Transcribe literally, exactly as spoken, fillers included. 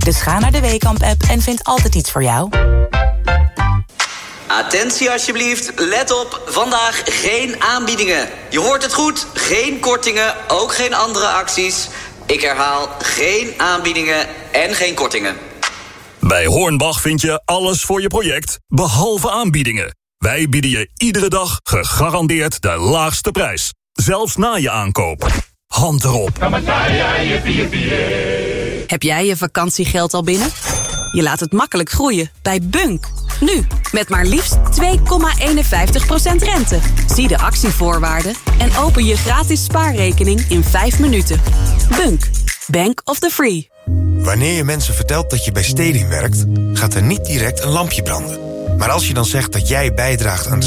Dus ga naar de Weekamp-app en vind altijd iets voor jou. Attentie alsjeblieft, let op, vandaag geen aanbiedingen. Je hoort het goed, geen kortingen, ook geen andere acties. Ik herhaal, geen aanbiedingen en geen kortingen. Bij Hornbach vind je alles voor je project, behalve aanbiedingen. Wij bieden je iedere dag gegarandeerd de laagste prijs. Zelfs na je aankoop. Hand erop. Heb jij je vakantiegeld al binnen? Je laat het makkelijk groeien bij Bunk. Nu, met maar liefst twee komma eenenvijftig procent rente. Zie de actievoorwaarden en open je gratis spaarrekening in vijf minuten. Bunk, Bank of the Free. Wanneer je mensen vertelt dat je bij Stedin werkt, gaat er niet direct een lampje branden. Maar als je dan zegt dat jij bijdraagt aan de